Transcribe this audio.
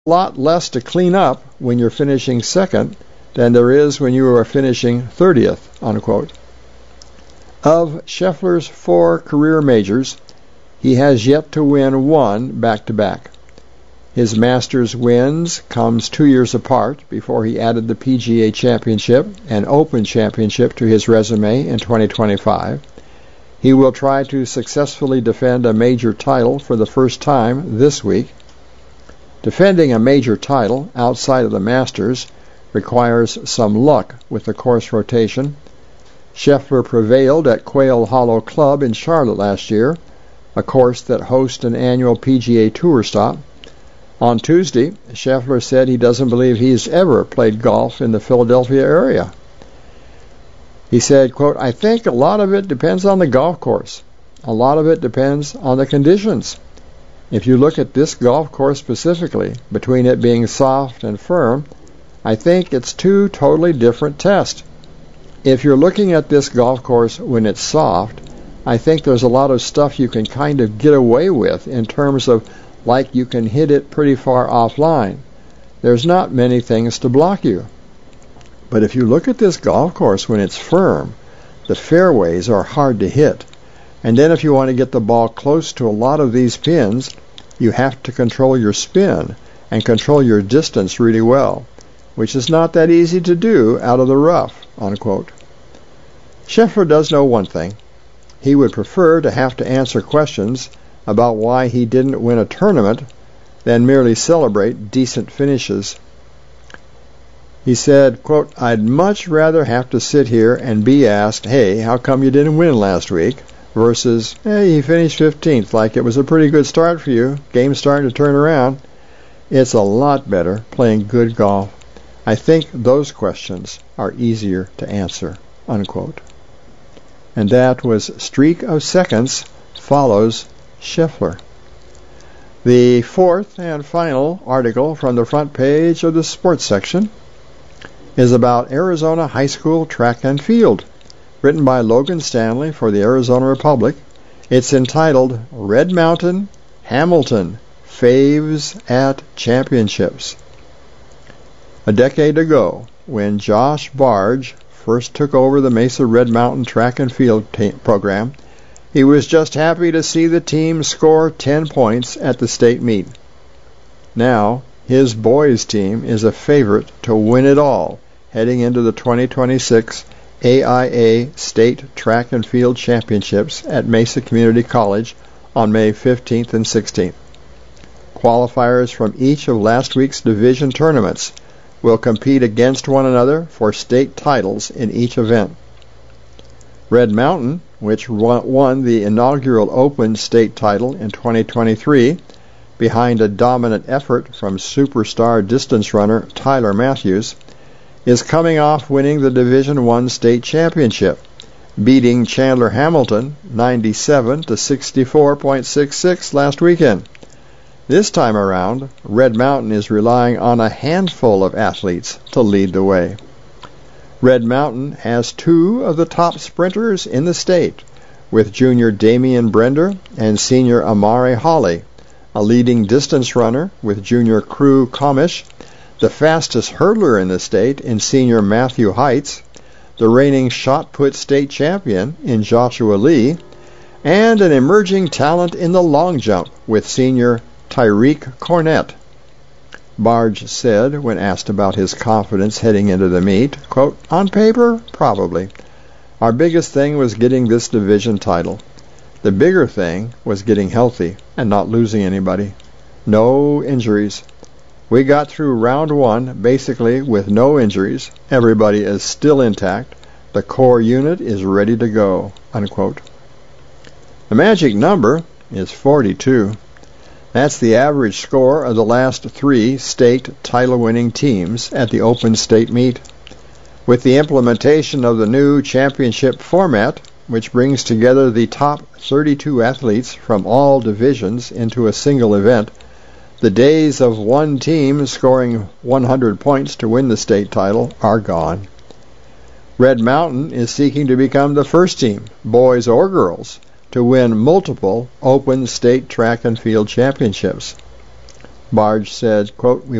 lot less to clean up when you're finishing second than there is when you are finishing 30th, unquote. Of Scheffler's 4 career majors, he has yet to win one back-to-back. His Masters wins comes 2 years apart before he added the PGA Championship and Open Championship to his resume in 2025. He will try to successfully defend a major title for the first time this week. Defending a major title outside of the Masters requires some luck with the course rotation. Scheffler prevailed at Quail Hollow Club in Charlotte last year, a course that hosts an annual PGA Tour stop. On Tuesday, Scheffler said he doesn't believe he's ever played golf in the Philadelphia area. He said, quote, "I think a lot of it depends on the golf course. A lot of it depends on the conditions. If you look at this golf course specifically, between it being soft and firm, I think it's 2 totally different tests. If you're looking at this golf course when it's soft, I think there's a lot of stuff you can kind of get away with in terms of like you can hit it pretty far offline. There's not many things to block you. But if you look at this golf course when it's firm, the fairways are hard to hit. And then if you want to get the ball close to a lot of these pins, you have to control your spin and control your distance really well, which is not that easy to do out of the rough," unquote. Scheffler does know one thing. He would prefer to have to answer questions about why he didn't win a tournament than merely celebrate decent finishes. He said, quote, "I'd much rather have to sit here and be asked, hey, how come you didn't win last week? Versus, hey, you finished 15th, like it was a pretty good start for you. Game's starting to turn around. It's a lot better playing good golf. I think those questions are easier to answer," unquote. And that was Streak of Seconds follows Scheffler. The 4th and final article from the front page of the sports section is about Arizona High School track and field, written by Logan Stanley for the Arizona Republic. It's entitled Red Mountain, Hamilton, Faves at Championships. A decade ago, when Josh Barge first took over the Mesa Red Mountain track and field program, he was just happy to see the team score 10 points at the state meet. Now, his boys' team is a favorite to win it all, heading into the 2026 AIA State Track and Field Championships at Mesa Community College on May 15th and 16th. Qualifiers from each of last week's division tournaments will compete against one another for state titles in each event. Red Mountain, which won the inaugural Open state title in 2023, behind a dominant effort from superstar distance runner Tyler Matthews, is coming off winning the Division I state championship, beating Chandler Hamilton 97 to 64.66 last weekend. This time around, Red Mountain is relying on a handful of athletes to lead the way. Red Mountain has 2 of the top sprinters in the state, with junior Damian Brender and senior Amare Hawley, a leading distance runner with junior Crew Comish, the fastest hurdler in the state in senior Matthew Heights, the reigning shot put state champion in Joshua Lee, and an emerging talent in the long jump with senior Tyreek Cornett. Barge said when asked about his confidence heading into the meet, quote, "On paper, probably. Our biggest thing was getting this division title. The bigger thing was getting healthy and not losing anybody. No injuries. We got through round 1 basically with no injuries. Everybody is still intact. The core unit is ready to go," unquote. The magic number is 42. That's the average score of the last 3 state title-winning teams at the Open State Meet. With the implementation of the new championship format, which brings together the top 32 athletes from all divisions into a single event, the days of one team scoring 100 points to win the state title are gone. Red Mountain is seeking to become the first team, boys or girls, to win multiple Open State Track and Field Championships. Barge said, quote, "We